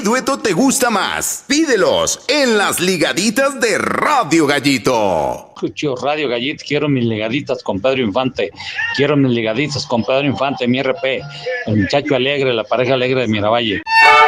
dueto te gusta más? Pídelos en las ligaditas de Radio Gallito. Escucho Radio Gallito, quiero mis ligaditas con Pedro Infante, mi RP, el muchacho alegre, la pareja alegre de Miravalle.